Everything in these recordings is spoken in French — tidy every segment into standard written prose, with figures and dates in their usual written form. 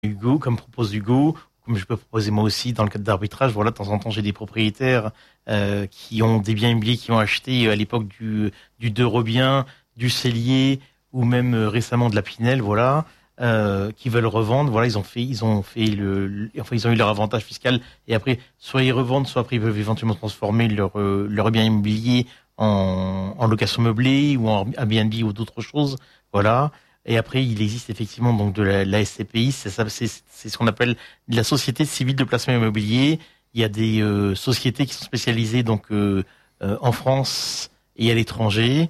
Hugo, comme propose Hugo, comme je peux proposer moi aussi dans le cadre d'arbitrage. Voilà, de temps en temps, j'ai des propriétaires qui ont des biens immobiliers qui ont acheté à l'époque du De Robien, du Cellier ou même récemment de la Pinel, voilà, qui veulent revendre. Voilà, ils ont fait enfin ils ont eu leur avantage fiscal et après soit ils revendent, soit après ils peuvent éventuellement transformer leur bien immobilier en location meublée ou en Airbnb ou d'autres choses. Voilà. Et après, il existe effectivement donc de la SCPI, c'est ce qu'on appelle la Société civile de placement immobilier. Il y a des sociétés qui sont spécialisées donc en France et à l'étranger.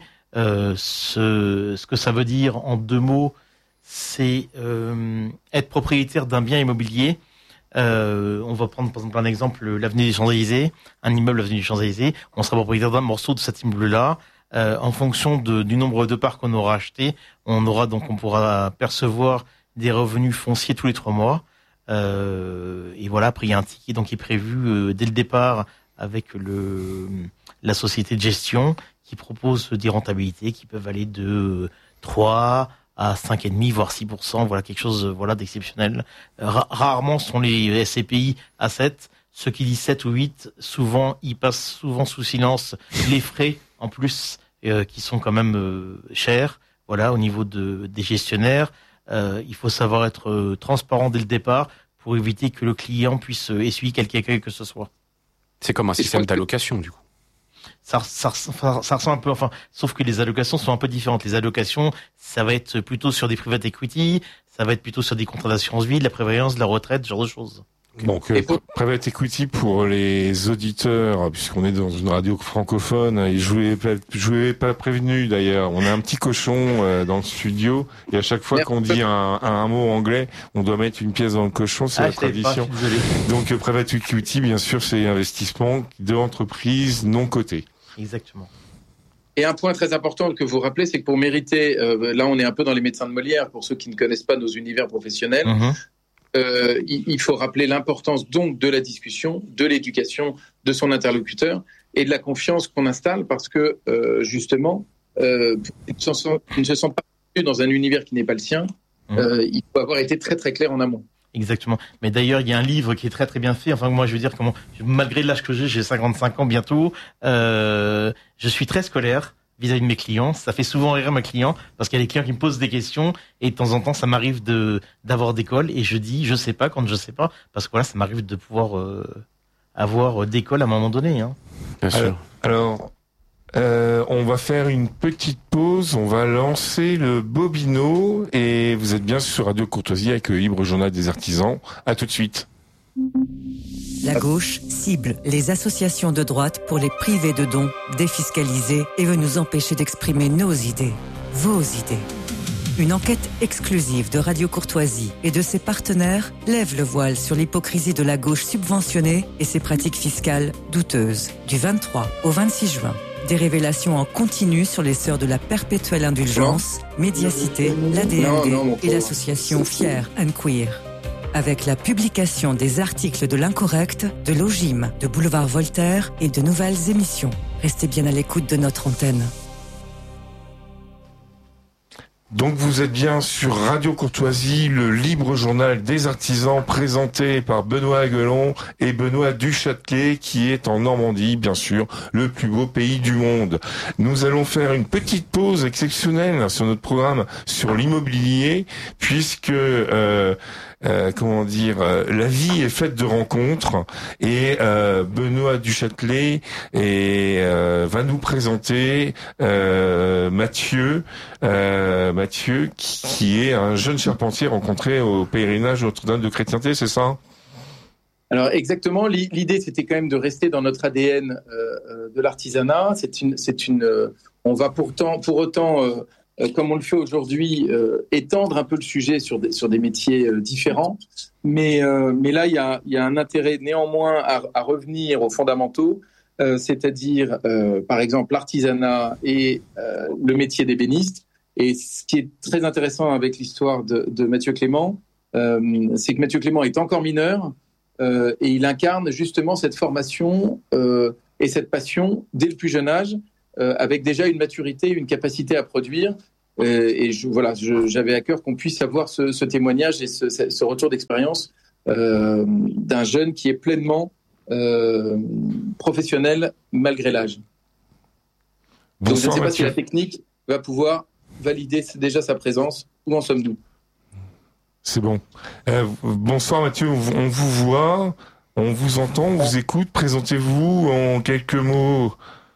Ce que ça veut dire en deux mots, c'est être propriétaire d'un bien immobilier. On va prendre par exemple un exemple, l'avenue des Champs-Élysées, un immeuble avenue des Champs-Élysées. On sera propriétaire d'un morceau de cet immeuble-là. En fonction du nombre de parts qu'on aura acheté, on pourra percevoir des revenus fonciers tous les 3 mois. Et voilà, après il y a un ticket donc qui est prévu dès le départ avec la société de gestion qui propose des rentabilités qui peuvent aller de 3 à 5,5 voire 6%, voilà quelque chose voilà d'exceptionnel. Rarement sont les SCPI à 7. Ceux qui disent 7 ou 8, souvent ils passent souvent sous silence les frais en plus qui sont quand même chers. Voilà, au niveau des gestionnaires, il faut savoir être transparent dès le départ pour éviter que le client puisse essuyer quelque accueil que ce soit. C'est comme un système d'allocation du coup. Ça ressemble un peu, enfin, sauf que les allocations sont un peu différentes. Les allocations, ça va être plutôt sur des private equity, ça va être plutôt sur des contrats d'assurance vie, de la prévoyance, de la retraite, ce genre de choses. Donc, private equity pour les auditeurs, puisqu'on est dans une radio francophone, et je vous ai pas prévenu d'ailleurs, on a un petit cochon dans le studio, et à chaque fois qu'on dit un mot anglais, on doit mettre une pièce dans le cochon, c'est la tradition. Donc, private equity, bien sûr, c'est investissement de entreprises non cotées. Exactement. Et un point très important que vous rappelez, c'est que pour mériter, là on est un peu dans les médecins de Molière, pour ceux qui ne connaissent pas nos univers professionnels, il faut rappeler l'importance donc de la discussion, de l'éducation de son interlocuteur et de la confiance qu'on installe parce que justement, il ne se sent pas dans un univers qui n'est pas le sien. Il faut avoir été très très clair en amont. Exactement. Mais d'ailleurs, il y a un livre qui est très très bien fait. Enfin, moi, je veux dire malgré l'âge que j'ai 55 ans bientôt, je suis très scolaire vis-à-vis de mes clients. Ça fait souvent rire mes clients parce qu'il y a des clients qui me posent des questions et de temps en temps, ça m'arrive d'avoir des calls et je dis je sais pas quand je sais pas parce que voilà, ça m'arrive de pouvoir avoir des calls à un moment donné. Hein. Bien sûr. Alors, on va faire une petite pause, on va lancer le bobino et vous êtes bien sur Radio Courtoisie avec le Libre Journal des Artisans. À tout de suite. La gauche cible les associations de droite pour les priver de dons, défiscaliser et veut nous empêcher d'exprimer nos idées, vos idées. Une enquête exclusive de Radio Courtoisie et de ses partenaires lève le voile sur l'hypocrisie de la gauche subventionnée et ses pratiques fiscales douteuses. Du 23 au 26 juin, des révélations en continu sur les sœurs de la perpétuelle indulgence, Médiacité, l'ADLD et l'association Fier and Queer. Avec la publication des articles de l'Incorrect, de l'Ogime, de Boulevard Voltaire et de nouvelles émissions. Restez bien à l'écoute de notre antenne. Donc vous êtes bien sur Radio Courtoisie, le libre journal des artisans présenté par Benoît Aguelon et Benoît Duchâtelet qui est en Normandie, bien sûr, le plus beau pays du monde. Nous allons faire une petite pause exceptionnelle sur notre programme sur l'immobilier puisque la vie est faite de rencontres et Benoît Duchâtelet va nous présenter Mathieu qui est un jeune charpentier rencontré au pèlerinage Notre-Dame de Chrétienté, c'est ça ? Alors exactement, l'idée c'était quand même de rester dans notre ADN de l'artisanat. On va pour autant comme on le fait aujourd'hui, étendre un peu le sujet sur des métiers différents. Mais là, il y a un intérêt néanmoins à revenir aux fondamentaux, c'est-à-dire, par exemple, l'artisanat et le métier d'ébéniste. Et ce qui est très intéressant avec l'histoire de Mathieu Clément, c'est que Mathieu Clément est encore mineur et il incarne justement cette formation et cette passion dès le plus jeune âge, avec déjà une maturité, une capacité à produire J'avais à cœur qu'on puisse avoir ce témoignage et ce retour d'expérience d'un jeune qui est pleinement professionnel malgré l'âge. Donc je ne sais pas si la technique va pouvoir valider déjà sa présence. Où en sommes-nous ? C'est bon. Bonsoir Mathieu, on vous voit, on vous entend, on vous écoute. Présentez-vous en quelques mots.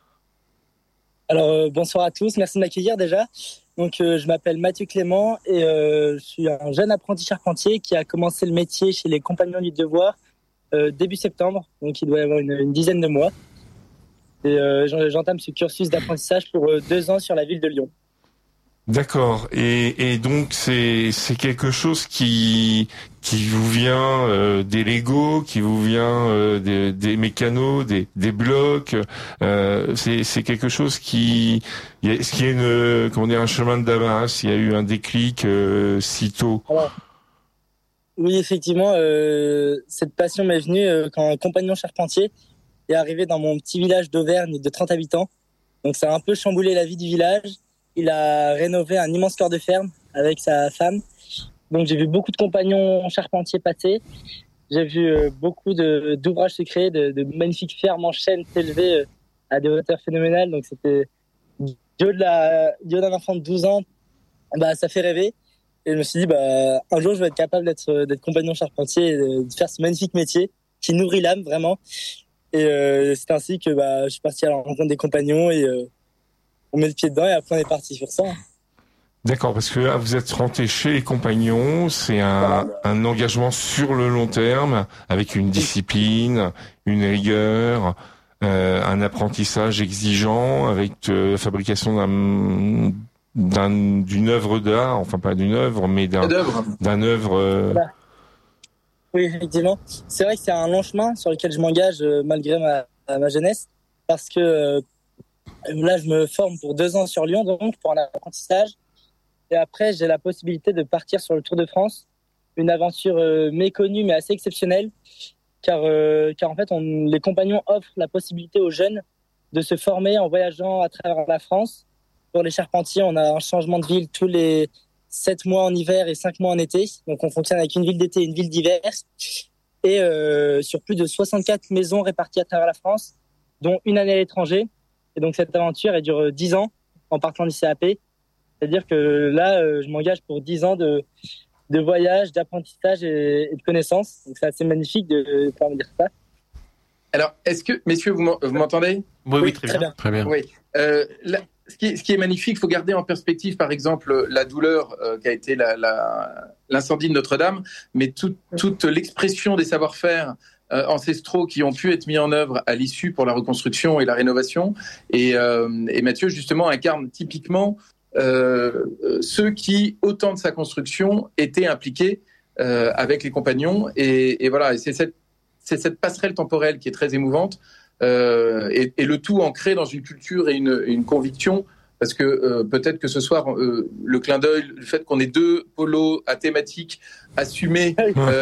Alors bonsoir à tous, merci de m'accueillir déjà. Donc je m'appelle Mathieu Clément et je suis un jeune apprenti charpentier qui a commencé le métier chez les Compagnons du Devoir début septembre, donc il doit y avoir une dizaine de mois. Et j'entame ce cursus d'apprentissage pour 2 ans sur la ville de Lyon. D'accord. Et donc c'est quelque chose qui vous vient des Lego, qui vous vient des mécanos, des blocs. C'est quelque chose est-ce qu'il y a un chemin de Damas, il y a eu un déclic si tôt. Alors, oui, effectivement, cette passion m'est venue quand un compagnon charpentier est arrivé dans mon petit village d'Auvergne de 30 habitants. Donc ça a un peu chamboulé la vie du village. Il a rénové un immense corps de ferme avec sa femme. Donc j'ai vu beaucoup de compagnons charpentiers passer. J'ai vu beaucoup d'ouvrages secrets, de magnifiques fermes en chêne s'élever à des hauteurs phénoménales. Donc c'était du haut d'un enfant de 12 ans, ça fait rêver. Et je me suis dit, un jour je vais être capable d'être compagnon charpentier et de faire ce magnifique métier qui nourrit l'âme vraiment. Et c'est ainsi que je suis parti à la rencontre des compagnons et on met le pied dedans et après on est parti sur ça. D'accord, parce que là, vous êtes rentré chez les compagnons, c'est un engagement sur le long terme, avec une discipline, une rigueur, un apprentissage exigeant, avec la fabrication d'une œuvre d'art, enfin pas d'une œuvre, mais d'un œuvre. Voilà. Oui, effectivement. C'est vrai que c'est un long chemin sur lequel je m'engage malgré ma jeunesse, parce que là, je me forme pour 2 ans sur Lyon, donc pour un apprentissage. Et après, j'ai la possibilité de partir sur le Tour de France, une aventure méconnue mais assez exceptionnelle, car en fait, les compagnons offrent la possibilité aux jeunes de se former en voyageant à travers la France. Pour les charpentiers, on a un changement de ville tous les 7 mois en hiver et 5 mois en été. Donc, on fonctionne avec une ville d'été et une ville d'hiver. Et sur plus de 64 maisons réparties à travers la France, dont une année à l'étranger. Et donc, cette aventure, elle dure 10 ans en partant du CAP. C'est-à-dire que là, je m'engage pour 10 ans de voyage, d'apprentissage et de connaissances. Donc, c'est assez magnifique de pouvoir me dire ça. Alors, est-ce que, messieurs, vous m'entendez ? Oui, très bien. Très bien. Oui. Ce qui est magnifique, il faut garder en perspective, par exemple, la douleur qu'a été l'incendie de Notre-Dame, mais toute l'expression des savoir-faire ancestraux qui ont pu être mis en œuvre à l'issue pour la reconstruction et la rénovation. Et Mathieu, justement, incarne typiquement ceux qui, au temps de sa construction, étaient impliqués avec les compagnons. Et voilà, et c'est cette passerelle temporelle qui est très émouvante. Et le tout ancré dans une culture et une conviction, parce que peut-être que ce soir, le clin d'œil, le fait qu'on ait 2 polos à thématique assumés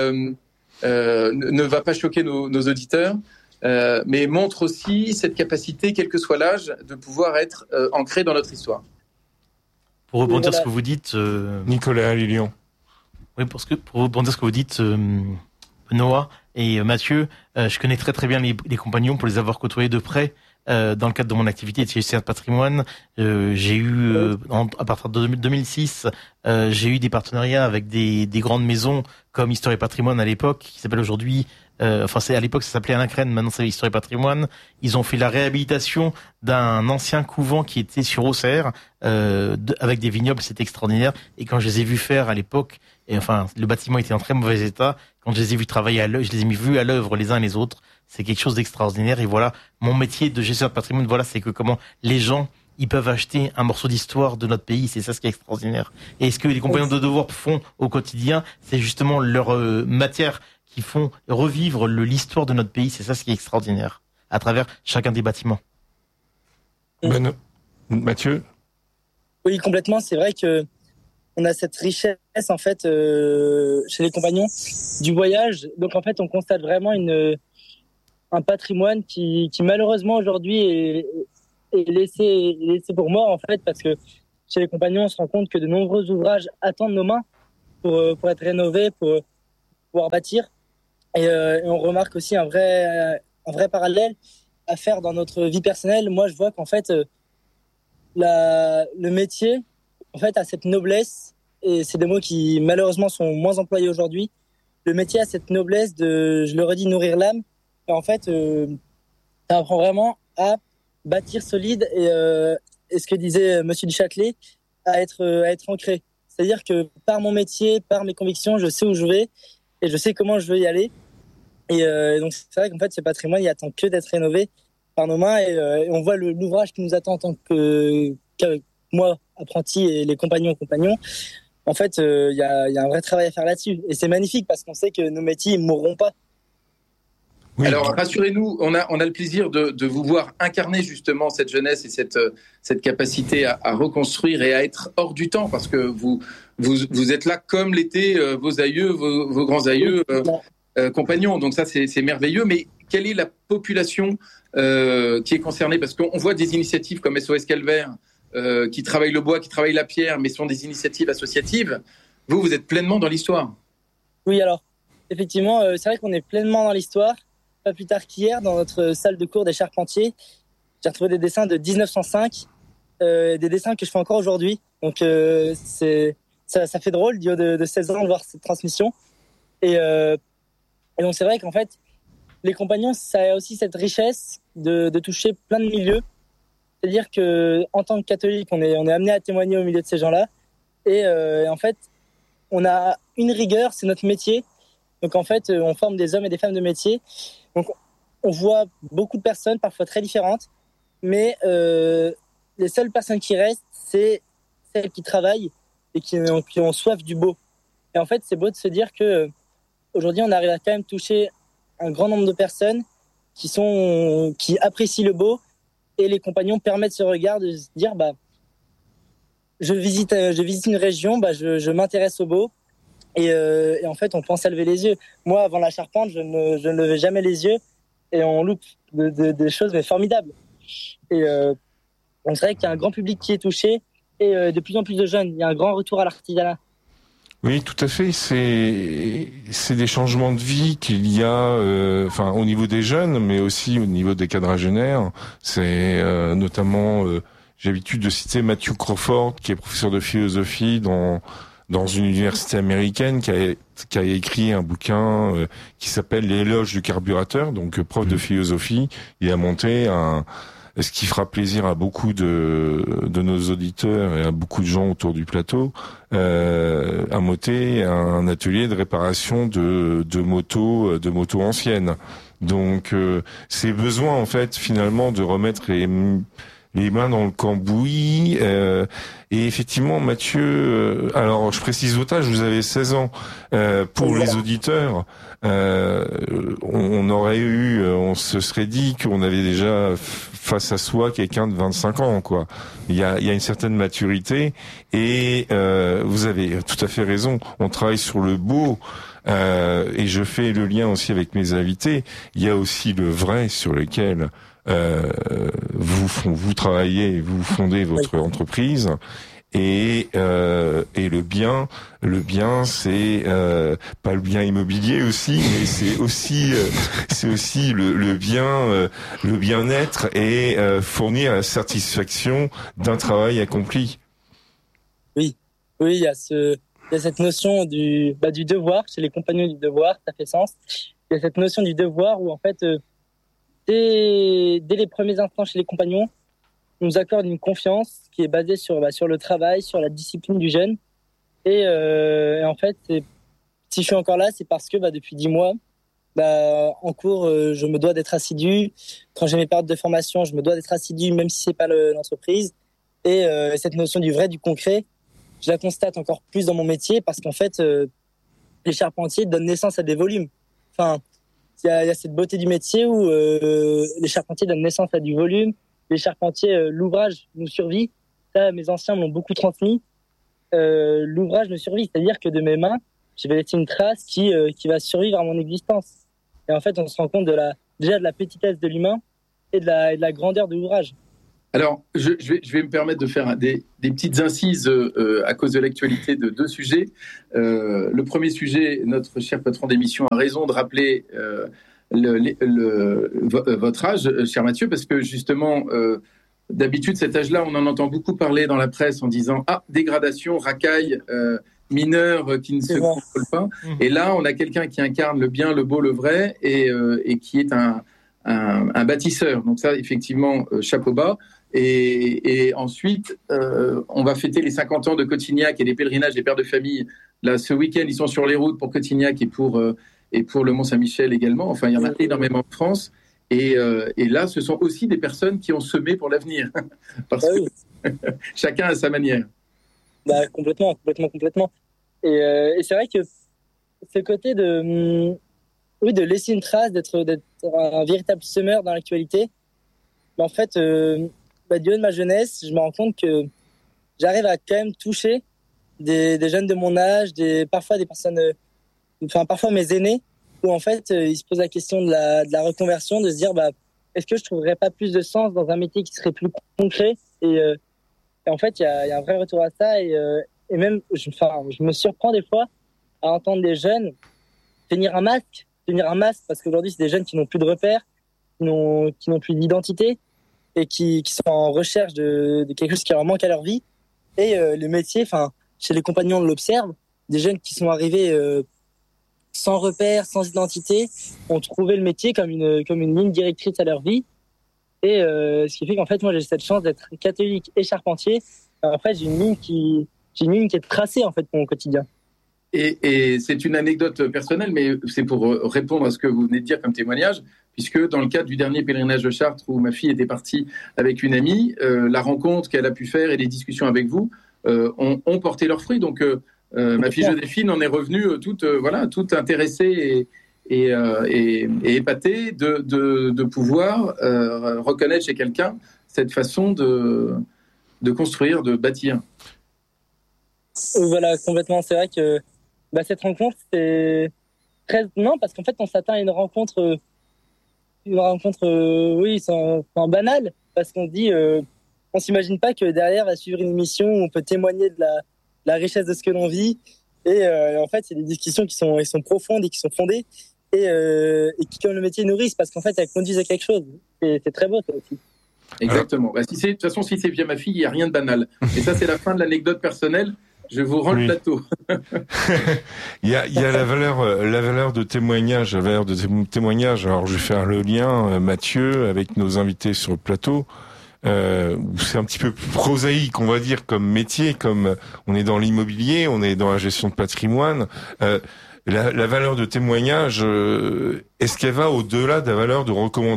ne va pas choquer nos auditeurs, mais montre aussi cette capacité, quel que soit l'âge, de pouvoir être ancré dans notre histoire. Pour rebondir sur ce que vous dites... Nicolas Lilian. Oui, pour rebondir sur ce que vous dites, Noah et Mathieu, je connais très très bien les compagnons pour les avoir côtoyés de près dans le cadre de mon activité de gestion de patrimoine. J'ai eu à partir de 2006, j'ai eu des partenariats avec des grandes maisons comme Histoire et Patrimoine à l'époque, qui s'appelle aujourd'hui à l'époque ça s'appelait Alain Crène, maintenant c'est Histoire et Patrimoine. Ils ont fait la réhabilitation d'un ancien couvent qui était sur Auxerre avec des vignobles, c'était extraordinaire. Et quand je les ai vus faire à l'époque, le bâtiment était en très mauvais état. Quand je les ai vus travailler je les ai vus à l'œuvre les uns et les autres. C'est quelque chose d'extraordinaire. Et voilà, mon métier de gestionnaire de patrimoine, c'est que comment les gens, ils peuvent acheter un morceau d'histoire de notre pays. C'est ça ce qui est extraordinaire. Et ce que les compagnons de devoir font au quotidien, c'est justement leur matière qui font revivre l'histoire de notre pays. C'est ça ce qui est extraordinaire à travers chacun des bâtiments. Mathieu ? Oui, complètement. C'est vrai que on a cette richesse en fait chez les compagnons du voyage. Donc en fait, on constate vraiment un patrimoine qui malheureusement aujourd'hui est laissé pour mort en fait, parce que chez les compagnons, on se rend compte que de nombreux ouvrages attendent nos mains pour être rénovés, pour pouvoir bâtir. Et on remarque aussi un vrai parallèle à faire dans notre vie personnelle. Moi, je vois qu'en fait, le métier, en fait, a cette noblesse, et c'est des mots qui malheureusement sont moins employés aujourd'hui. Le métier a cette noblesse de, je le redis, nourrir l'âme. Et en fait, ça apprend vraiment à bâtir solide et ce que disait Monsieur Duchâtelet, à être ancré. C'est-à-dire que par mon métier, par mes convictions, je sais où je vais et je sais comment je veux y aller. Et donc c'est vrai qu'en fait, ce patrimoine, il attend que d'être rénové par nos mains et on voit l'ouvrage qui nous attend en tant que moi, apprenti, et les compagnons. En fait, il y a un vrai travail à faire là-dessus. Et c'est magnifique parce qu'on sait que nos métiers ne mourront pas. Oui. Alors, rassurez-nous, on a le plaisir de vous voir incarner justement cette jeunesse et cette capacité à reconstruire et à être hors du temps, parce que vous êtes là comme l'étaient vos aïeux, vos grands aïeux, compagnons. Donc ça, c'est merveilleux. Mais quelle est la population qui est concernée? Parce qu'on voit des initiatives comme SOS Calvaire, qui travaillent le bois, qui travaillent la pierre, mais sont des initiatives associatives. Vous êtes pleinement dans l'histoire. Oui, alors, effectivement, c'est vrai qu'on est pleinement dans l'histoire. Pas plus tard qu'hier, dans notre salle de cours des charpentiers, j'ai retrouvé des dessins de 1905, des dessins que je fais encore aujourd'hui. Donc, ça fait drôle, du haut de 16 ans, de voir cette transmission. Et donc, c'est vrai qu'en fait, les compagnons, ça a aussi cette richesse de toucher plein de milieux. C'est-à-dire que en tant que catholique, on est amené à témoigner au milieu de ces gens-là. Et en fait, on a une rigueur, c'est notre métier. Donc en fait, on forme des hommes et des femmes de métier. Donc on voit beaucoup de personnes, parfois très différentes, mais les seules personnes qui restent, c'est celles qui travaillent et qui ont soif du beau. Et en fait, c'est beau de se dire que aujourd'hui, on arrive à quand même toucher un grand nombre de personnes qui apprécient le beau, et les compagnons permettent ce regard de se dire je visite une région, je m'intéresse au beau. Et en fait, on pense à lever les yeux. Moi, avant la charpente, je ne levais jamais les yeux et on loupe des choses mais formidables. Et on dirait qu'il y a un grand public qui est touché et de plus en plus de jeunes. Il y a un grand retour à l'artisanat. Oui, tout à fait. C'est des changements de vie qu'il y a, au niveau des jeunes, mais aussi au niveau des quadragénaires. C'est notamment, j'ai l'habitude de citer Matthew Crawford, qui est professeur de philosophie dans une université américaine, qui a écrit un bouquin qui s'appelle L'éloge du carburateur, donc prof de philosophie. Il a monté ce qui fera plaisir à beaucoup de nos auditeurs et à beaucoup de gens autour du plateau, a monté un atelier de réparation de motos anciennes. Donc c'est besoin en fait finalement de remettre les mains dans le cambouis. Et effectivement, Mathieu, alors je précise votre âge, vous avez 16 ans. Pour les auditeurs, on se serait dit qu'on avait déjà face à soi quelqu'un de 25 ans, quoi. Il y a une certaine maturité et vous avez tout à fait raison. On travaille sur le beau. Et je fais le lien aussi avec mes invités. Il y a aussi le vrai sur lequel vous travaillez, vous fondez votre entreprise, et le bien, c'est pas le bien immobilier aussi, mais c'est aussi le bien, le bien-être et fournir la satisfaction d'un travail accompli. Oui, il y a cette notion du devoir chez les compagnons du devoir, ça fait sens. Il y a cette notion du devoir où en fait dès les premiers instants chez les compagnons, on nous accorde une confiance qui est basée sur le travail, sur la discipline du jeune. Et en fait, si je suis encore là, c'est parce que depuis 10 mois, en cours, je me dois d'être assidu. Quand j'ai mes périodes de formation, je me dois d'être assidu, même si c'est pas l'entreprise. Et cette notion du vrai, du concret, je la constate encore plus dans mon métier parce qu'en fait, les charpentiers donnent naissance à des volumes. Enfin, il y a cette beauté du métier où les charpentiers donnent naissance à du volume. Les charpentiers, l'ouvrage nous survit. Ça, mes anciens m'ont beaucoup transmis. L'ouvrage nous survit, c'est-à-dire que de mes mains, je vais laisser une trace qui va survivre à mon existence. Et en fait, on se rend compte déjà de la petitesse de l'humain et de la grandeur de l'ouvrage. Alors, je vais me permettre de faire des petites incises à cause de l'actualité de 2 sujets. Le premier sujet, notre cher patron d'émission a raison de rappeler votre âge, cher Mathieu, parce que justement, d'habitude, cet âge-là, on en entend beaucoup parler dans la presse en disant « Ah, dégradation, racaille, mineur qui ne se contrôle pas ». Et là, on a quelqu'un qui incarne le bien, le beau, le vrai, et qui est un bâtisseur. Donc ça, effectivement, chapeau bas. Et ensuite, on va fêter les 50 ans de Cotignac et les pèlerinages des pères de famille. Là, ce week-end, ils sont sur les routes pour Cotignac et pour le Mont-Saint-Michel également. Enfin, il y en a énormément en France. Et là, ce sont aussi des personnes qui ont semé pour l'avenir. Parce que chacun à sa manière. Bah, complètement. Et c'est vrai que ce côté de laisser une trace, d'être un véritable semeur dans l'actualité, en fait, du haut de ma jeunesse, je me rends compte que j'arrive à quand même toucher des jeunes de mon âge, parfois des personnes, parfois mes aînés, où en fait ils se posent la question de la reconversion, de se dire est-ce que je trouverais pas plus de sens dans un métier qui serait plus concret, et en fait il y a un vrai retour à ça, et même je me surprends des fois à entendre des jeunes tenir un masque parce qu'aujourd'hui c'est des jeunes qui n'ont plus de repères, qui n'ont plus d'identité, et qui sont en recherche de quelque chose qui leur manque à leur vie. Et le métier, chez les compagnons, on l'observe, des jeunes qui sont arrivés sans repère, sans identité, ont trouvé le métier comme une ligne directrice à leur vie. Et ce qui fait qu'en fait, moi, j'ai cette chance d'être catholique et charpentier. En fait, j'ai une ligne qui est tracée en fait pour mon quotidien. Et c'est une anecdote personnelle, mais c'est pour répondre à ce que vous venez de dire comme témoignage, puisque dans le cadre du dernier pèlerinage de Chartres, où ma fille était partie avec une amie, la rencontre qu'elle a pu faire et les discussions avec vous ont porté leurs fruits. Donc, ma fille Joséphine en est revenue toute intéressée et épatée de pouvoir reconnaître chez quelqu'un cette façon de construire, de bâtir. Voilà, complètement. C'est vrai que cette rencontre, c'est très... Non, parce qu'en fait, on s'attend à une rencontre sans banale, parce qu'on se dit, on s'imagine pas que derrière va suivre une émission où on peut témoigner de la richesse de ce que l'on vit, et en fait, c'est des discussions qui sont profondes et qui sont fondées, et qui, comme le métier, nourrissent, parce qu'en fait, elles conduisent à quelque chose. C'est très beau, ça aussi. Exactement. De toute façon, si c'est via ma fille, il n'y a rien de banal. Et ça, c'est la fin de l'anecdote personnelle. Je vous rends le plateau. Il y a la valeur de témoignage, Alors, je vais faire le lien, Mathieu, avec nos invités sur le plateau. C'est un petit peu plus prosaïque, on va dire, comme métier, comme on est dans l'immobilier, on est dans la gestion de patrimoine. La valeur de témoignage, est-ce qu'elle va au-delà de la valeur de recommandation ?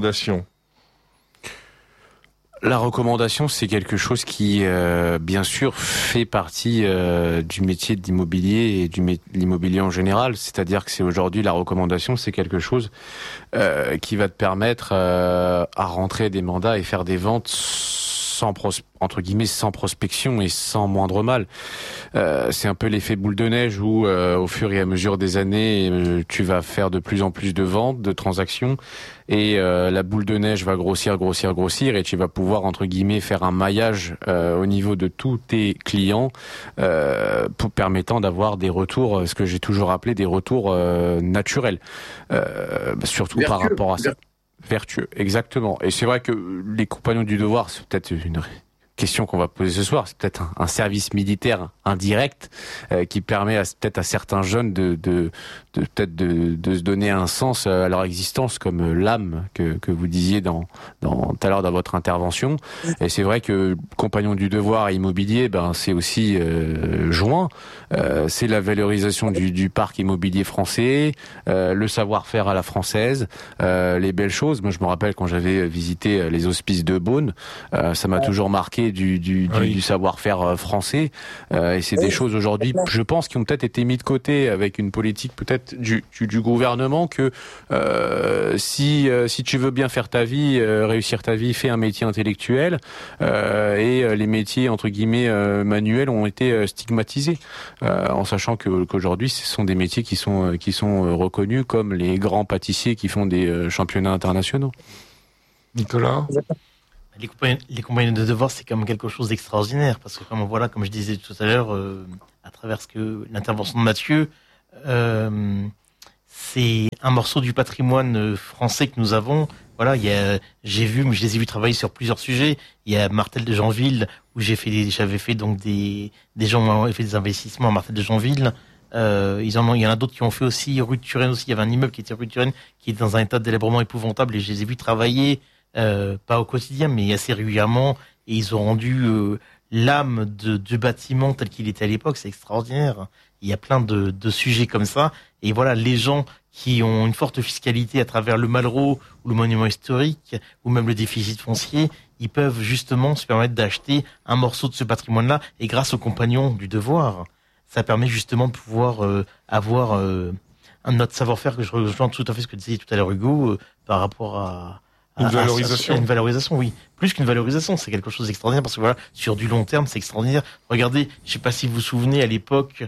La recommandation, c'est quelque chose qui, bien sûr, fait partie du métier de l'immobilier et de l'immobilier en général. C'est-à-dire que c'est aujourd'hui, la recommandation, c'est quelque chose qui va te permettre à rentrer des mandats et faire des ventes sans prospection et sans moindre mal. C'est un peu l'effet boule de neige où, au fur et à mesure des années, tu vas faire de plus en plus de ventes, de transactions, et la boule de neige va grossir, et tu vas pouvoir, entre guillemets, faire un maillage au niveau de tous tes clients, permettant d'avoir des retours, ce que j'ai toujours appelé des retours naturels, surtout vertueux, par rapport à ça. Vertueux, exactement. Et c'est vrai que les compagnons du devoir, c'est peut-être une question qu'on va poser ce soir, c'est peut-être un service militaire indirect qui permet peut-être à certains jeunes de se donner un sens à leur existence, comme l'âme que vous disiez tout à l'heure dans votre intervention. Et c'est vrai que compagnon du devoir et immobilier, c'est aussi joint. C'est la valorisation du parc immobilier français, le savoir-faire à la française, les belles choses. Moi, je me rappelle quand j'avais visité les hospices de Beaune, ça m'a toujours marqué du savoir-faire français, et c'est des choses aujourd'hui, je pense, qui ont peut-être été mis de côté avec une politique peut-être du gouvernement, que si tu veux bien faire ta vie, réussir ta vie, fais un métier intellectuel, et les métiers entre guillemets manuels ont été stigmatisés, en sachant qu'aujourd'hui ce sont des métiers qui sont reconnus comme les grands pâtissiers qui font des championnats internationaux. Nicolas ? Les compagnons de devoir, c'est quand même quelque chose d'extraordinaire, parce que comme je disais tout à l'heure, à travers l'intervention de Mathieu, c'est un morceau du patrimoine français que nous avons. Voilà, je les ai vus travailler sur plusieurs sujets. Il y a Martel de Janville, où j'avais fait donc des gens ont fait des investissements à Martel de Janville. Il y en a d'autres qui ont fait aussi rue de Turenne aussi. Il y avait un immeuble qui était rue de Turenne, qui est dans un état de délabrement épouvantable, et je les ai vus travailler, pas au quotidien, mais assez régulièrement, et ils ont rendu l'âme du bâtiment tel qu'il était à l'époque. C'est extraordinaire. Il y a plein de sujets comme ça, et voilà, les gens qui ont une forte fiscalité à travers le Malraux ou le monument historique, ou même le déficit foncier, ils peuvent justement se permettre d'acheter un morceau de ce patrimoine-là, et grâce aux compagnons du devoir, ça permet justement de pouvoir avoir notre savoir-faire, que je rejoins tout à fait ce que disait tout à l'heure Hugo, par rapport à une valorisation. Une valorisation, oui. Plus qu'une valorisation, c'est quelque chose d'extraordinaire, parce que voilà, sur du long terme, c'est extraordinaire. Regardez, je sais pas si vous vous souvenez, à l'époque,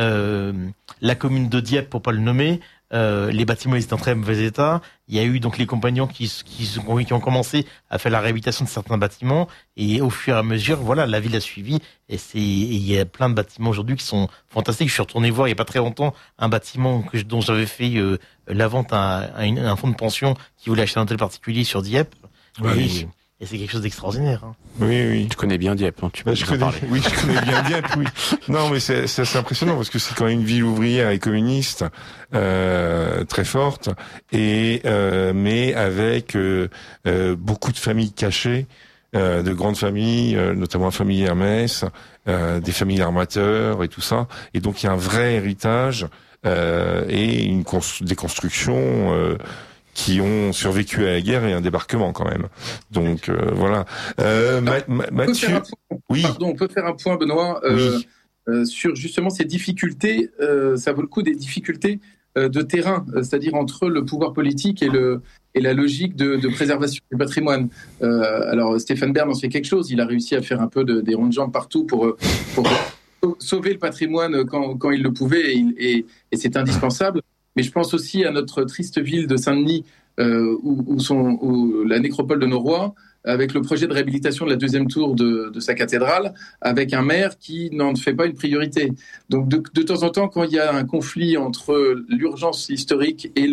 la commune de Dieppe, pour pas le nommer, les bâtiments étaient en très mauvais état. Il y a eu donc les compagnons qui ont commencé à faire la réhabilitation de certains bâtiments, et au fur et à mesure, voilà, la ville a suivi, et il y a plein de bâtiments aujourd'hui qui sont fantastiques. Je suis retourné voir il y a pas très longtemps un bâtiment dont j'avais fait la vente à un fonds de pension qui voulait acheter un hôtel particulier sur Dieppe. Oui. Et c'est quelque chose d'extraordinaire. Hein. Oui. Tu connais bien Dieppe, hein, tu peux je connais bien Dieppe, oui. Non, mais c'est assez impressionnant, parce que c'est quand même une ville ouvrière et communiste, très forte, et mais avec beaucoup de familles cachées, de grandes familles, notamment la famille Hermès, des familles armateurs et tout ça. Et donc il y a un vrai héritage et des constructions qui ont survécu à la guerre et un débarquement quand même. Donc voilà. Mathieu, oui. Pardon, on peut faire un point, Benoît, sur justement ces difficultés. Ça vaut le coup, des difficultés de terrain, c'est-à-dire entre le pouvoir politique et la logique de préservation du patrimoine. Alors Stéphane Bern en fait quelque chose. Il a réussi à faire un peu des ronds de jambes partout pour sauver le patrimoine quand il le pouvait, et c'est indispensable. Mais je pense aussi à notre triste ville de Saint-Denis, où la nécropole de nos rois, avec le projet de réhabilitation de la deuxième tour de sa cathédrale, avec un maire qui n'en fait pas une priorité. Donc de temps en temps, quand il y a un conflit entre l'urgence historique et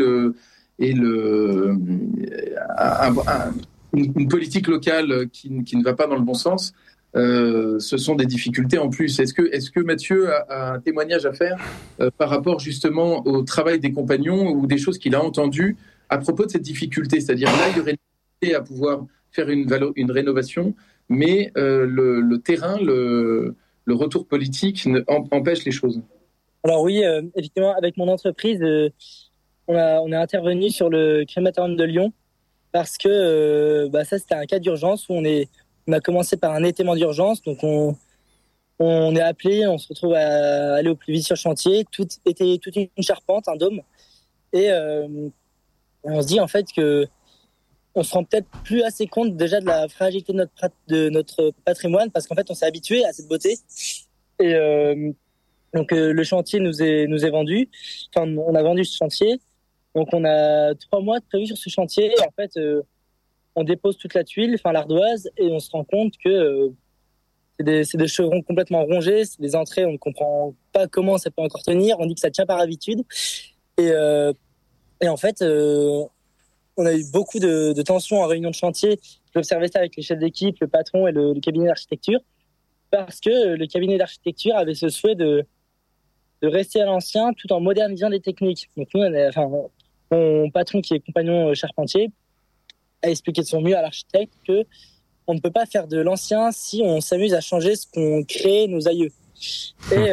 une politique locale qui ne va pas dans le bon sens, ce sont des difficultés en plus. Est-ce que Mathieu a un témoignage à faire par rapport justement au travail des compagnons, ou des choses qu'il a entendues à propos de cette difficulté? C'est-à-dire là, il y aurait une à pouvoir faire une rénovation, mais le terrain, le retour politique empêche les choses. Alors oui, effectivement, avec mon entreprise, on est intervenu sur le crématorium de Lyon, parce que ça, c'était un cas d'urgence où on a commencé par un étaiement d'urgence, donc on est appelé, on se retrouve à aller au plus vite sur chantier, toute une charpente, un dôme, et on se dit en fait que on se rend peut-être plus assez compte déjà de la fragilité de notre patrimoine, parce qu'en fait on s'est habitué à cette beauté, et donc le chantier nous est vendu, enfin on a vendu ce chantier, donc on a 3 mois de prévu sur ce chantier, et en fait on dépose toute la tuile, enfin l'ardoise, et on se rend compte que c'est des chevrons complètement rongés, c'est des entrées, on ne comprend pas comment ça peut encore tenir, on dit que ça tient par habitude, et en fait on a eu beaucoup de tensions en réunion de chantier. J'observais ça avec les chefs d'équipe, le patron et le cabinet d'architecture, parce que le cabinet d'architecture avait ce souhait de rester à l'ancien tout en modernisant les techniques. Donc nous, mon patron, qui est compagnon charpentier, a expliqué de son mieux à l'architecte que on ne peut pas faire de l'ancien si on s'amuse à changer ce qu'ont créé nos aïeux. Et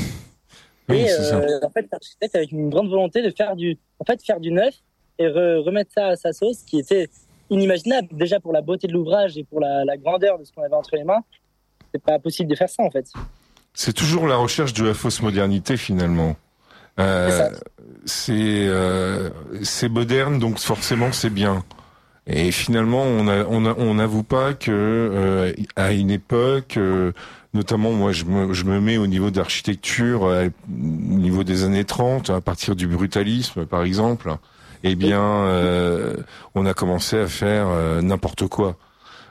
en fait, l'architecte, avec une grande volonté de faire du neuf et remettre ça à sa sauce, qui était inimaginable déjà pour la beauté de l'ouvrage et pour la grandeur de ce qu'on avait entre les mains. C'est pas possible de faire ça en fait. C'est toujours la recherche de la fausse modernité finalement. C'est moderne, donc forcément c'est bien. Et finalement, on n'avoue pas que à une époque, notamment moi, je me mets au niveau d'architecture, au niveau des années 30, à partir du brutalisme, par exemple. Eh bien, on a commencé à faire n'importe quoi.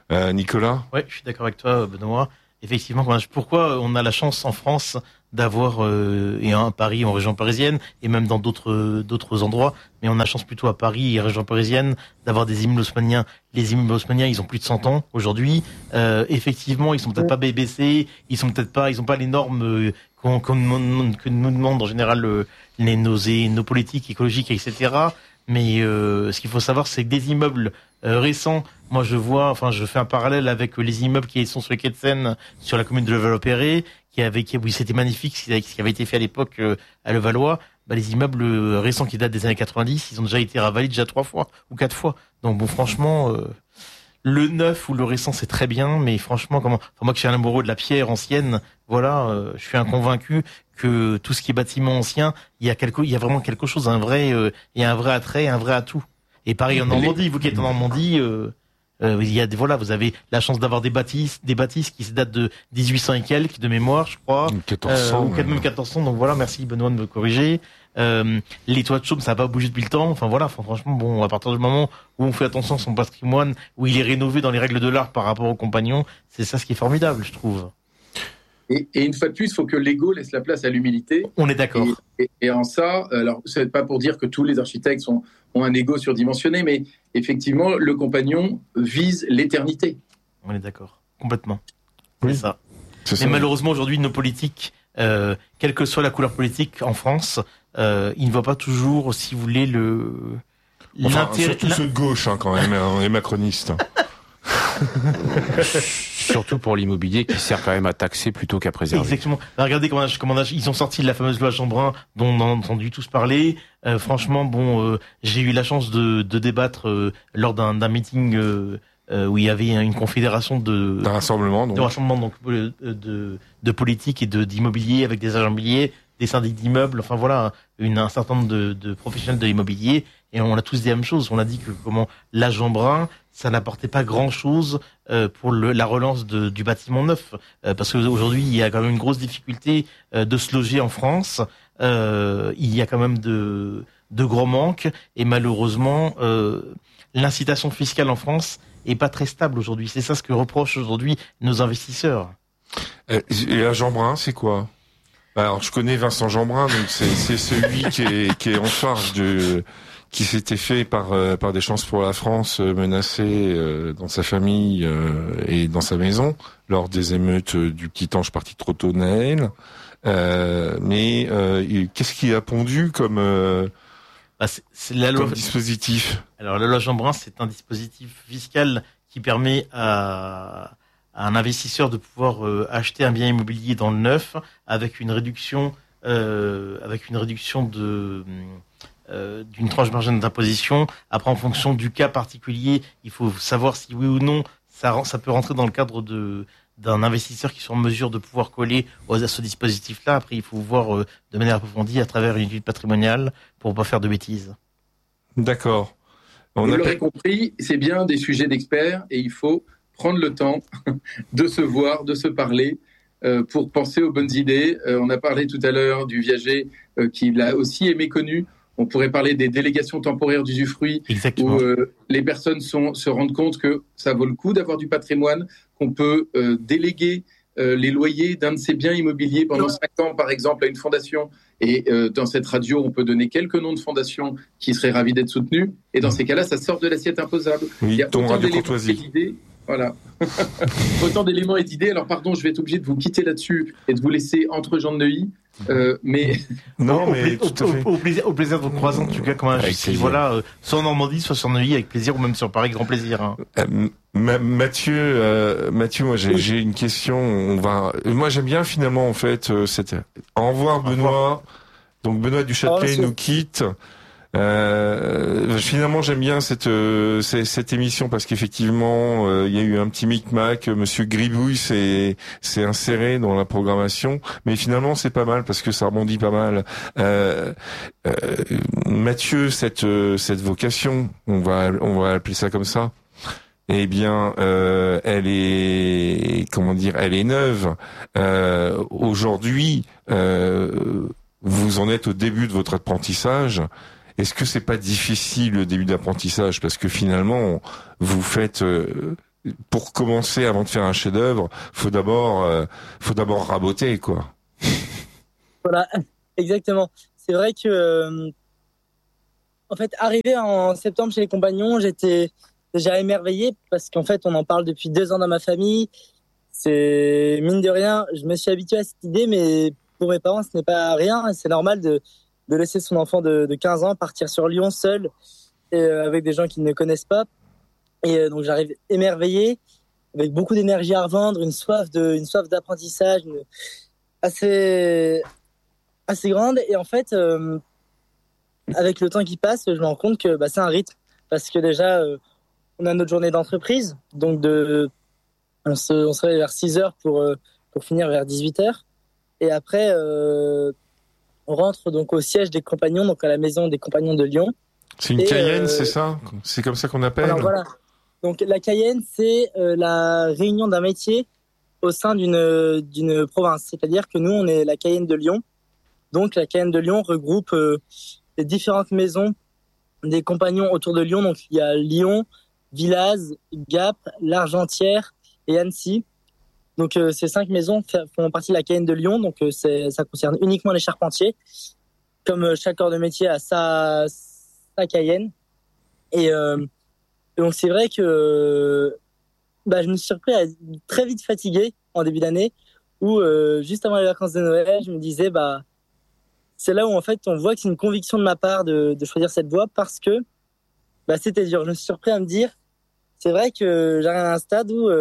Nicolas? Ouais, je suis d'accord avec toi, Benoît. Effectivement, pourquoi on a la chance en France d'avoir et à Paris, en région parisienne, et même dans d'autres endroits, mais on a chance plutôt à Paris et région parisienne d'avoir des immeubles haussmanniens. Les immeubles haussmanniens, ils ont plus de 100 ans aujourd'hui. Effectivement, ils sont peut-être pas BBC, ils ont pas les normes que nous demandent en général nos politiques écologiques, etc. Mais ce qu'il faut savoir, c'est que des immeubles récents, moi je fais un parallèle avec les immeubles qui sont sur les quais de Seine, sur la commune de Levallois-Perret, oui, c'était magnifique, ce qui avait été fait à l'époque à Levallois. Les immeubles récents qui datent des années 90, ils ont déjà été ravalés 3 fois ou 4 fois. Donc bon, franchement, le neuf ou le récent c'est très bien, mais franchement, moi qui suis un amoureux de la pierre ancienne, voilà, je suis un convaincu que tout ce qui est bâtiment ancien, il y a vraiment quelque chose, il y a un vrai attrait, un vrai atout. Et pareil en Normandie, vous qui êtes en Normandie, vous avez la chance d'avoir des bâtisses qui se datent de 1800 et quelques de mémoire, je crois, 1400, ou même 1400. Donc voilà, merci Benoît de me corriger. Les toits de chaume, ça n'a pas bougé depuis le temps. Enfin voilà, franchement, bon, à partir du moment où on fait attention à son patrimoine, où il est rénové dans les règles de l'art par rapport aux compagnons, c'est ça ce qui est formidable, je trouve. Et une fois de plus, il faut que l'ego laisse la place à l'humilité. On est d'accord. Et en ça, alors c'est pas pour dire que tous les architectes ont un ego surdimensionné, mais effectivement, le compagnon vise l'éternité. On est d'accord, complètement. Oui. C'est ça. C'est Mais ça. malheureusement, aujourd'hui, nos politiques, quelle que soit la couleur politique en France, ils ne voient pas toujours, si vous voulez, Surtout ceux de gauche, quand même, les macronistes. Surtout pour l'immobilier qui sert quand même à taxer plutôt qu'à préserver. Exactement. Regardez ils ont sorti la fameuse loi Jeanbrun dont on a entendu tous parler. Franchement, j'ai eu la chance de débattre lors d'un meeting où il y avait une confédération D'un rassemblement, donc. de rassemblement de politique et d'immobilier avec des agents immobiliers, des syndics d'immeubles, enfin voilà, un certain nombre de professionnels de l'immobilier, et on a tous dit la même chose. On a dit que la Jeanbrun, ça n'apportait pas grand-chose pour la relance du bâtiment neuf, parce qu'aujourd'hui il y a quand même une grosse difficulté de se loger en France. Il y a quand même de gros manques, et malheureusement l'incitation fiscale en France est pas très stable aujourd'hui. C'est ça ce que reprochent aujourd'hui nos investisseurs. Et la Jeanbrun, c'est quoi? Alors, je connais Vincent Jeanbrun, donc c'est celui qui est en charge qui s'était fait par des chances pour la France menacé dans sa famille et dans sa maison lors des émeutes du Petit Ange parti trop tôt de Naël. Mais qu'est-ce qui a pondu comme C'est la loi. comme dispositif? Alors la loi Jeanbrun, c'est un dispositif fiscal qui permet à un investisseur de pouvoir acheter un bien immobilier dans le neuf avec une réduction d'une tranche marginale d'imposition. Après, en fonction du cas particulier, il faut savoir si oui ou non ça peut rentrer dans le cadre d'un investisseur qui soit en mesure de pouvoir coller à ce dispositif-là. Après, il faut voir de manière approfondie à travers une étude patrimoniale pour pas faire de bêtises. D'accord. Vous l'aurez compris, c'est bien des sujets d'experts et il faut prendre le temps de se voir, de se parler pour penser aux bonnes idées. On a parlé tout à l'heure du viager qui là aussi est méconnu. On pourrait parler des délégations temporaires d'usufruit où les personnes se rendent compte que ça vaut le coup d'avoir du patrimoine, qu'on peut déléguer les loyers d'un de ces biens immobiliers pendant 5 ans, par exemple, à une fondation. Et dans cette radio, on peut donner quelques noms de fondations qui seraient ravies d'être soutenues. Et dans ces cas-là, ça sort de l'assiette imposable. Oui, il y a ton autant Radio d'éléments Courtoisie. et d'idées. Voilà. Autant d'éléments et d'idées. Alors, pardon, je vais être obligé de vous quitter là-dessus et de vous laisser entre gens de Neuilly. Mais Non, mais tout à fait. Au plaisir de vous croiser en tout cas, soit en Normandie, soit sur Neuilly avec plaisir, ou même sur Paris, grand plaisir. Hein. Mathieu, moi j'ai une question. Moi j'aime bien finalement en fait Au revoir Benoît. Donc Benoît Duchâtelet nous quitte. Finalement, j'aime bien cette émission parce qu'effectivement, il y a eu un petit micmac. Monsieur Gribouille s'est inséré dans la programmation, mais finalement, c'est pas mal parce que ça rebondit pas mal. Mathieu, cette vocation, on va appeler ça comme ça. Eh bien, elle est neuve. Aujourd'hui, vous en êtes au début de votre apprentissage. Est-ce que c'est pas difficile le début d'apprentissage parce que finalement vous faites pour commencer, avant de faire un chef-d'œuvre, faut d'abord raboter, quoi. Voilà, exactement. C'est vrai que, en fait, arrivé en septembre chez les Compagnons, j'étais déjà émerveillé parce qu'en fait, on en parle depuis 2 ans dans ma famille. C'est mine de rien, je me suis habitué à cette idée, mais pour mes parents, ce n'est pas rien. C'est normal de laisser son enfant de 15 ans partir sur Lyon seul et avec des gens qui ne connaissent pas. Et donc j'arrive émerveillé, avec beaucoup d'énergie à revendre, une soif d'apprentissage assez grande. Et en fait, avec le temps qui passe, je me rends compte que c'est un rythme, parce que déjà on a notre journée d'entreprise, donc on se réveille vers 6h pour finir vers 18h. Et après, on rentre donc au siège des Compagnons, donc à la maison des Compagnons de Lyon. C'est une Cayenne, c'est ça? C'est comme ça qu'on appelle? Alors voilà. Donc la Cayenne, c'est la réunion d'un métier au sein d'une province. C'est-à-dire que nous, on est la Cayenne de Lyon. Donc la Cayenne de Lyon regroupe les différentes maisons des Compagnons autour de Lyon. Donc il y a Lyon, Villaz, Gap, l'Argentière et Annecy. Donc ces 5 maisons font partie de la Cayenne de Lyon. Donc ça concerne uniquement les charpentiers. Comme chaque corps de métier a sa Cayenne. Et donc c'est vrai que je me suis surpris à être très vite fatigué en début d'année, où juste avant les vacances de Noël, je me disais c'est là où en fait on voit que c'est une conviction de ma part de choisir cette voie, parce que c'était dur. Je me suis surpris à me dire, c'est vrai que j'arrive à un stade où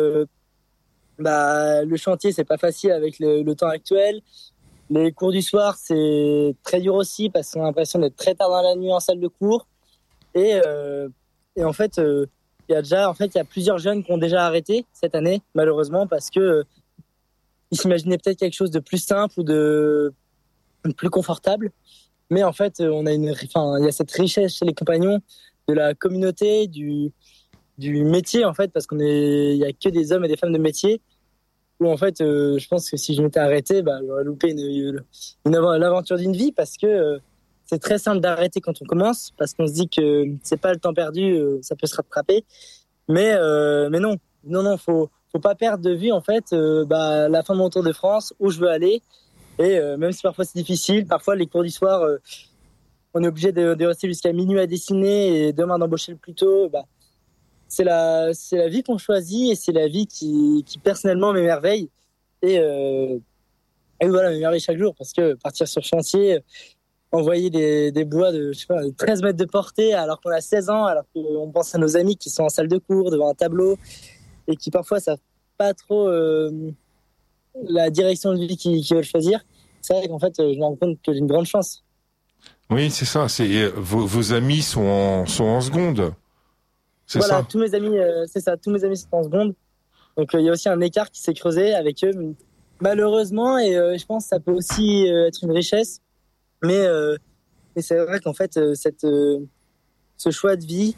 le chantier c'est pas facile avec le temps actuel. Les cours du soir c'est très dur aussi, parce qu'on a l'impression d'être très tard dans la nuit en salle de cours. Et en fait, il y a plusieurs jeunes qui ont déjà arrêté cette année, malheureusement, parce que ils s'imaginaient peut-être quelque chose de plus simple ou de plus confortable. Mais en fait, il y a cette richesse chez les Compagnons de la communauté, du métier, en fait, parce il y a que des hommes et des femmes de métier, où en fait, je pense que si je m'étais arrêté, j'aurais loupé l'aventure d'une vie, parce que c'est très simple d'arrêter quand on commence, parce qu'on se dit que c'est pas le temps perdu, ça peut se rattraper. Mais non, faut pas perdre de vue en fait la fin de mon Tour de France, où je veux aller. Et même si parfois c'est difficile, parfois les cours du soir, on est obligé de rester jusqu'à minuit à dessiner et demain d'embaucher le plus tôt. C'est la vie qu'on choisit, et c'est la vie qui personnellement m'émerveille. Et voilà, m'émerveille chaque jour, parce que partir sur chantier, envoyer des bois de 13 mètres de portée alors qu'on a 16 ans, alors qu'on pense à nos amis qui sont en salle de cours devant un tableau et qui parfois savent pas trop la direction de vie qu'ils veulent choisir. C'est vrai qu'en fait, je me rends compte que j'ai une grande chance. Oui, c'est ça. Vos amis sont en seconde. C'est ça. Tous mes amis, c'est ça. Tous mes amis sont en seconde. Donc il y a aussi un écart qui s'est creusé avec eux, malheureusement, et je pense que ça peut aussi être une richesse. Mais c'est vrai qu'en fait, ce choix de vie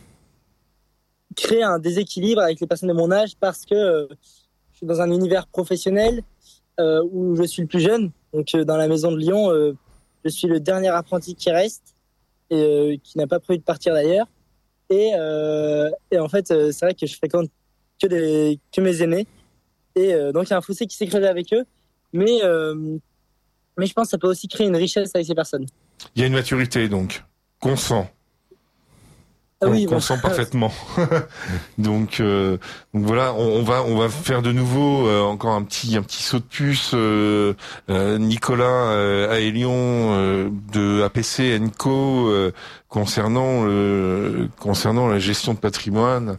crée un déséquilibre avec les personnes de mon âge, parce que je suis dans un univers professionnel où je suis le plus jeune. Donc dans la maison de Lyon, je suis le dernier apprenti qui reste et qui n'a pas prévu de partir d'ailleurs. Et en fait, c'est vrai que je fréquente que mes aînés. Et donc il y a un fossé qui s'est creusé avec eux. Mais je pense que ça peut aussi créer une richesse avec ces personnes. Il y a une maturité, donc, qu'on sent. Qu'on sent parfaitement. Donc voilà, on va faire de nouveau encore un petit saut de puce. Nicolas à Élion de APC & Co concernant la gestion de patrimoine.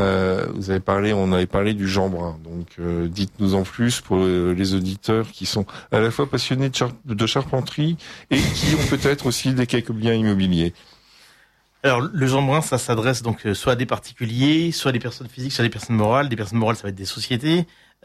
On avait parlé du Jeanbrun. Donc dites-nous en plus pour les auditeurs qui sont à la fois passionnés de charpenterie et qui ont peut-être aussi quelques biens immobiliers. Alors, le Jeanbrun, ça s'adresse donc soit à des particuliers, soit à des personnes physiques, soit à des personnes morales. Des personnes morales, ça va être des sociétés.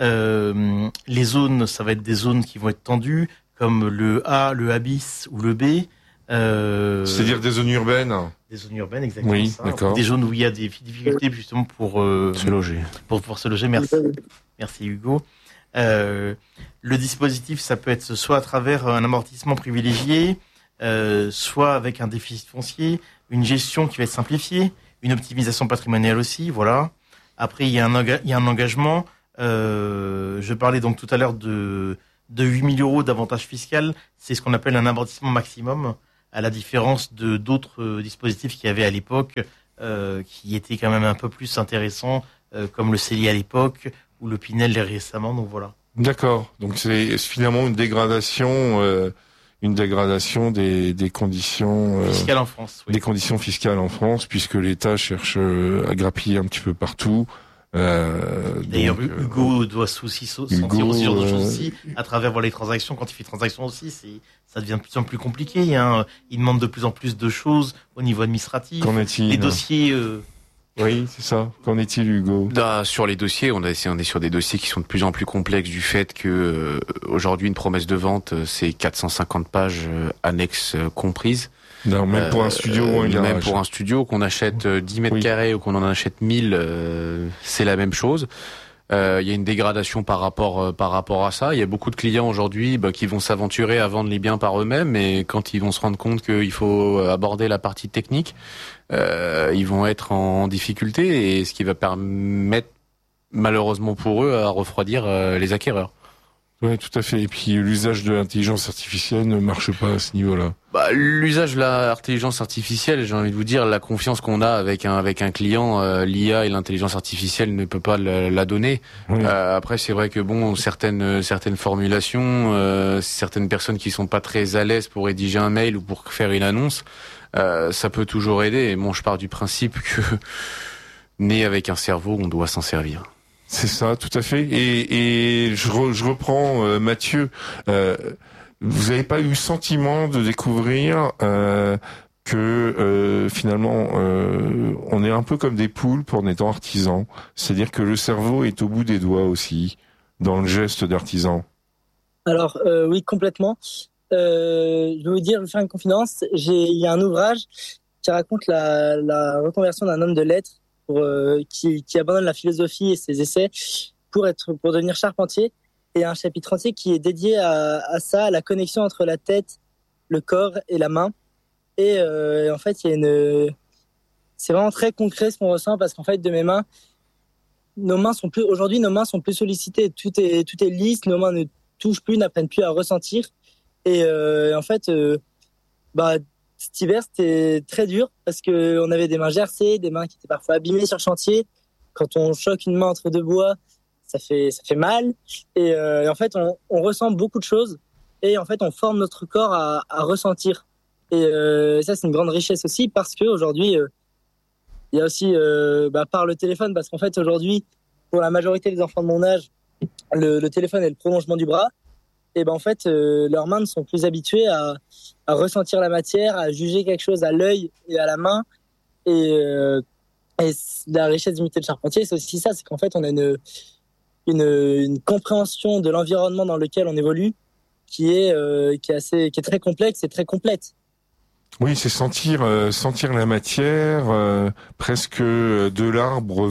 Les zones, ça va être des zones qui vont être tendues, comme le A, le A bis ou le B. C'est-à-dire des zones urbaines. Des zones urbaines, exactement. Oui, ça. d'accord. Des zones où il y a des difficultés justement pour se loger. Pour pouvoir se loger. Merci Hugo. Le dispositif, ça peut être soit à travers un amortissement privilégié, soit avec un déficit foncier, une gestion qui va être simplifiée, une optimisation patrimoniale aussi, voilà. Après, il y a un engagement. Je parlais donc tout à l'heure de 8 000 euros d'avantage fiscal. C'est ce qu'on appelle un amortissement maximum, à la différence de d'autres dispositifs qu'il y avait à l'époque, qui étaient quand même un peu plus intéressants, comme le CELI à l'époque ou le Pinel récemment. Donc voilà. D'accord. Donc c'est finalement une dégradation des conditions Fiscales en France. Oui. des conditions fiscales en France, puisque l'État cherche à grappiller un petit peu partout. D'ailleurs, donc, Hugo doit sentir aussi ce genre de choses aussi, à travers les transactions. Quand il fait des transactions aussi, ça devient de plus en plus compliqué. Hein. Il demande de plus en plus de choses au niveau administratif. Qu'en est-il ? Les dossiers. Oui, c'est ça. Qu'en est-il, Hugo ? Sur les dossiers, on est sur des dossiers qui sont de plus en plus complexes du fait que aujourd'hui une promesse de vente, c'est 450 pages annexes comprises. Non, même pour un studio ou un garage. Même pour un studio, qu'on achète 10 mètres carrés ou qu'on en achète 1000, c'est la même chose. Il y a une dégradation par rapport à ça. Il y a beaucoup de clients aujourd'hui qui vont s'aventurer à vendre les biens par eux-mêmes, et quand ils vont se rendre compte qu'il faut aborder la partie technique, ils vont être en difficulté, et ce qui va permettre malheureusement pour eux à refroidir les acquéreurs. Oui, tout à fait. Et puis l'usage de l'intelligence artificielle ne marche pas à ce niveau-là. L'usage de l'intelligence artificielle, j'ai envie de vous dire, la confiance qu'on a avec un client, l'IA et l'intelligence artificielle ne peut pas la donner. Oui. Après, c'est vrai que certaines formulations, certaines personnes qui sont pas très à l'aise pour rédiger un mail ou pour faire une annonce, ça peut toujours aider. Et je pars du principe que né avec un cerveau, on doit s'en servir. C'est ça, tout à fait. Et je reprends Mathieu. Vous n'avez pas eu le sentiment de découvrir que finalement on est un peu comme des poulpes en étant artisan, c'est-à-dire que le cerveau est au bout des doigts aussi dans le geste d'artisan. Alors oui, complètement. Je vais je vais faire une confidence. Il y a un ouvrage qui raconte la reconversion d'un homme de lettres qui abandonne la philosophie et ses essais pour devenir charpentier. Et un chapitre entier qui est dédié à ça, à la connexion entre la tête, le corps et la main. Et en fait, c'est vraiment très concret ce qu'on ressent, parce qu'en fait, de mes mains, nos mains sont plus sollicitées. Tout est lisse, nos mains ne touchent plus, n'apprennent plus à ressentir. Et en fait, cet hiver, c'était très dur parce que on avait des mains gercées, des mains qui étaient parfois abîmées sur le chantier. Quand on choque une main entre deux bois, ça fait mal. Et en fait, on ressent beaucoup de choses. Et en fait, on forme notre corps à ressentir. Et ça, c'est une grande richesse aussi, parce que aujourd'hui, il y a aussi par le téléphone, parce qu'en fait, aujourd'hui, pour la majorité des enfants de mon âge, le téléphone est le prolongement du bras. Et en fait, leurs mains ne sont plus habituées à ressentir la matière, à juger quelque chose à l'œil et à la main. Et la richesse du métier de charpentier, c'est aussi ça, c'est qu'en fait, on a une compréhension de l'environnement dans lequel on évolue qui est très complexe et très complète. Oui, c'est sentir la matière, presque de l'arbre,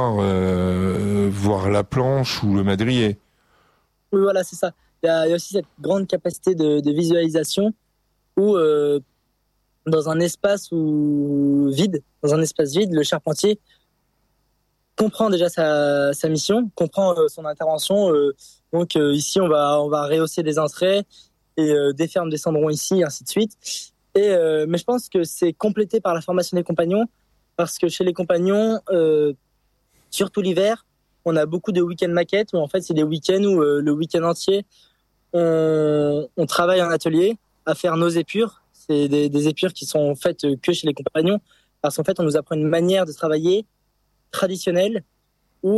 voir la planche ou le madrier. Oui, voilà, c'est ça. Il y a aussi cette grande capacité de visualisation où, dans un espace vide, le charpentier comprend déjà sa mission, comprend son intervention. Donc ici, on va rehausser des entrées et des fermes descendront ici, et ainsi de suite. Mais je pense que c'est complété par la formation des compagnons, parce que chez les compagnons, surtout l'hiver, on a beaucoup de week-ends maquettes où en fait c'est des week-ends où le week-end entier on travaille en atelier à faire nos épures. C'est des épures qui sont faites que chez les compagnons, parce qu'en fait on nous apprend une manière de travailler traditionnelle où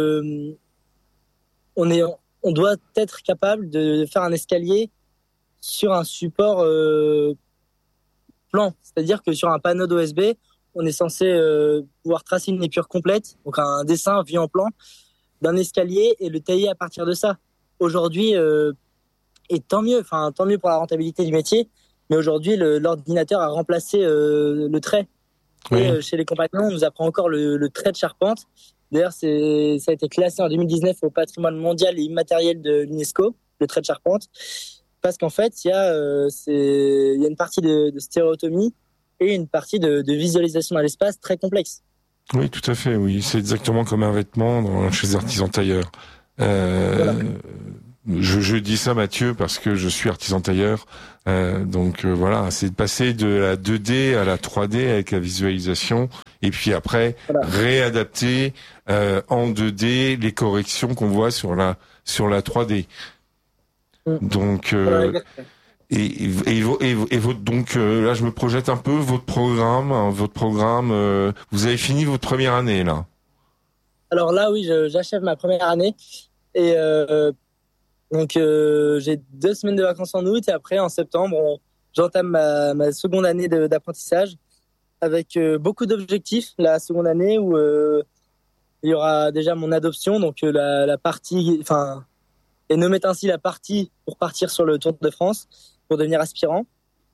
on doit être capable de faire un escalier sur un support plan, c'est-à-dire que sur un panneau d'OSB, on est censé pouvoir tracer une épure complète, donc un dessin vu en plan d'un escalier, et le tailler à partir de ça. Aujourd'hui, et tant mieux pour la rentabilité du métier, mais aujourd'hui l'ordinateur a remplacé le trait. Oui. Et chez les compagnons, on nous apprend encore le trait de charpente. D'ailleurs, ça a été classé en 2019 au patrimoine mondial et immatériel de l'UNESCO, le trait de charpente, parce qu'en fait, il y a une partie de stéréotomie et une partie de visualisation dans l'espace très complexe. Oui, tout à fait, oui. C'est exactement comme un vêtement chez les artisans tailleurs. Voilà. Je dis ça, Mathieu, parce que je suis artisan tailleur. Donc voilà, c'est de passer de la 2D à la 3D avec la visualisation, et puis après Voilà. réadapter en 2D les corrections qu'on voit sur la 3D. Donc Voilà, exactement. et votre donc là je me projette un peu votre programme. Vous avez fini votre première année là. Alors là, oui, j'achève ma première année et donc j'ai 2 semaines de vacances en août et après en septembre, j'entame ma seconde année d'apprentissage avec beaucoup d'objectifs. La seconde année où il y aura déjà mon adoption, donc la partie, enfin, et nommer ainsi la partie pour partir sur le Tour de France pour devenir aspirant.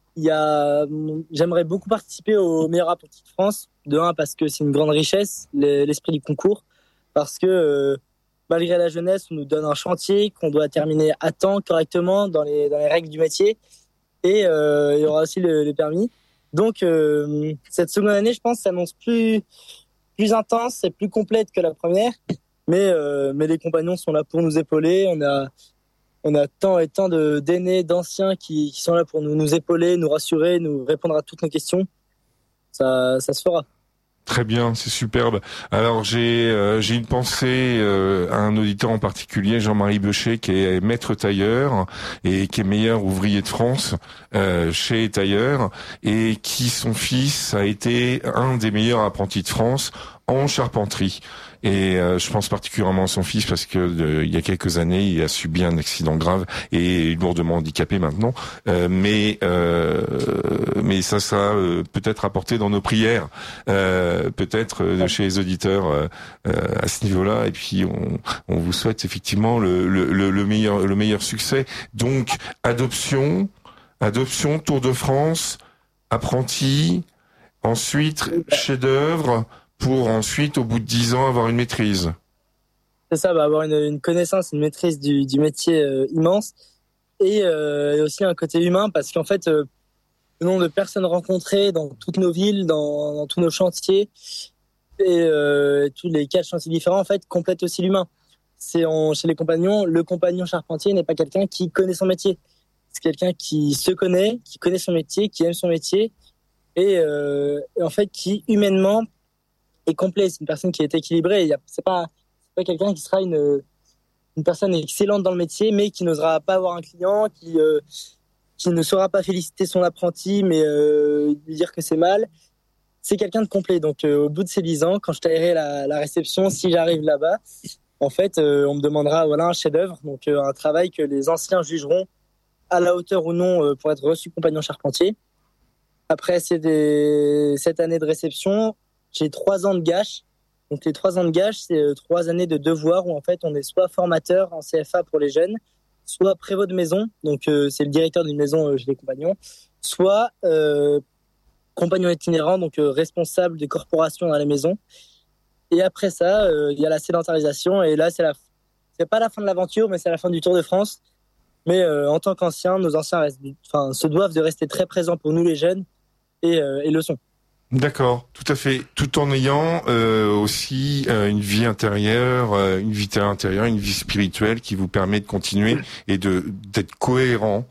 J'aimerais beaucoup participer au meilleur apprenti de France. De un, parce que c'est une grande richesse, l'esprit du concours, parce que malgré la jeunesse, on nous donne un chantier qu'on doit terminer à temps, correctement, dans les règles du métier. Et il y aura aussi le permis. Donc, cette seconde année, je pense, s'annonce plus intense et plus complète que la première. Mais les compagnons sont là pour nous épauler. On a tant et tant d'aînés, d'anciens qui sont là pour nous épauler, nous rassurer, nous répondre à toutes nos questions. Ça se fera. Très bien, c'est superbe. Alors j'ai une pensée à un auditeur en particulier, Jean-Marie Beuchet, qui est maître tailleur et qui est meilleur ouvrier de France chez Tailleur, et qui son fils a été un des meilleurs apprentis de France en charpenterie. Et je pense particulièrement à son fils parce que il y a quelques années, il a subi un accident grave et est lourdement handicapé maintenant. Mais ça peut-être apporté dans nos prières, peut-être chez les auditeurs à ce niveau-là. Et puis on vous souhaite effectivement le meilleur succès. Donc adoption, Tour de France, apprenti, ensuite chef-d'œuvre, pour ensuite, au bout de 10 ans, avoir une maîtrise. C'est ça, avoir une connaissance, une maîtrise du métier immense, et aussi un côté humain, parce qu'en fait, le nombre de personnes rencontrées dans toutes nos villes, dans tous nos chantiers, et tous les 4 chantiers différents, en fait, complètent aussi l'humain. Chez les compagnons, le compagnon charpentier n'est pas quelqu'un qui connaît son métier. C'est quelqu'un qui se connaît, qui connaît son métier, qui aime son métier, et en fait, qui humainement est complet. C'est une personne qui est équilibrée. C'est pas quelqu'un qui sera une personne excellente dans le métier, mais qui n'osera pas avoir un client, qui ne saura pas féliciter son apprenti, mais lui dire que c'est mal. C'est quelqu'un de complet. Donc, au bout de ces 10 ans, quand je taillerai la réception, si j'arrive là-bas, en fait, on me demandera un chef-d'œuvre, donc un travail que les anciens jugeront à la hauteur ou non pour être reçu compagnon charpentier. Après cette année de réception, j'ai 3 ans de gâche. Donc les 3 ans de gâche, c'est 3 années de devoir où en fait on est soit formateur en CFA pour les jeunes, soit prévôt de maison, donc c'est le directeur d'une maison chez les compagnons, soit compagnon itinérant, donc responsable de corporation dans la maison. Et après ça, il y a la sédentarisation, et là c'est pas la fin de l'aventure, mais c'est la fin du Tour de France. Mais en tant qu'anciens, nos anciens se doivent de rester très présents pour nous les jeunes, et le sont. D'accord, tout à fait. Tout en ayant aussi une vie intérieure, une vie spirituelle qui vous permet de continuer et d'être cohérent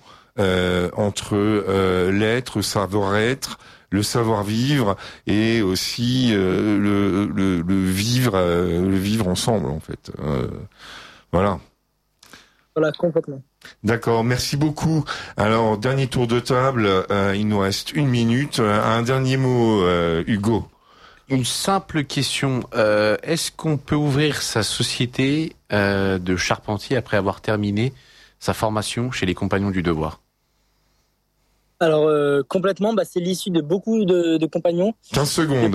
entre l'être, le savoir-être, le savoir-vivre, et aussi le vivre ensemble en fait. Voilà. Voilà, complètement. D'accord, merci beaucoup. Alors, dernier tour de table, il nous reste 1 minute. Un dernier mot, Hugo. Une simple question. Est-ce qu'on peut ouvrir sa société de charpentier après avoir terminé sa formation chez les Compagnons du Devoir? Alors, complètement, c'est l'issue de beaucoup de compagnons. 15 secondes.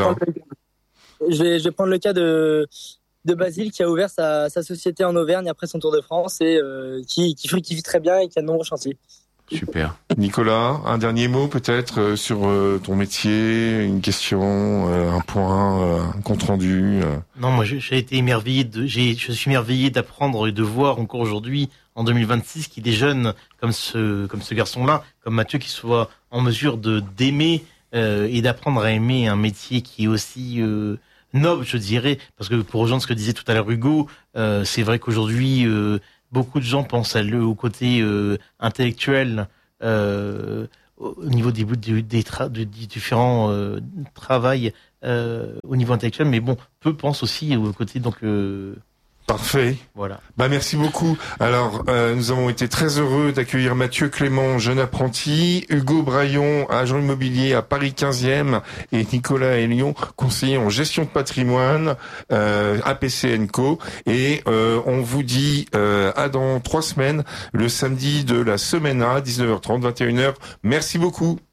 Je vais prendre le cas de Basile, qui a ouvert sa société en Auvergne après son Tour de France, et qui fructifie très bien et qui a de nombreux chantiers. Super. Nicolas, un dernier mot peut-être sur ton métier, une question, un point, un compte rendu. Non, moi j'ai été émerveillé je suis émerveillé d'apprendre et de voir encore aujourd'hui, en 2026, qu'il y ait des jeunes comme ce garçon-là, comme Mathieu, qui soit en mesure d'aimer et d'apprendre à aimer un métier qui est aussi noble, je dirais, parce que pour rejoindre ce que disait tout à l'heure Hugo, c'est vrai qu'aujourd'hui, beaucoup de gens pensent au côté intellectuel au niveau des différents travails au niveau intellectuel, mais bon, peu pensent aussi au côté donc Parfait. voilà. Merci beaucoup. Alors, nous avons été très heureux d'accueillir Mathieu Clément, jeune apprenti, Hugo Braillon, agent immobilier à Paris 15e, et Nicolas Elion, conseiller en gestion de patrimoine, APC & Co. Et on vous dit à dans 3 semaines, le samedi de la semaine A, 19h30, 21h. Merci beaucoup.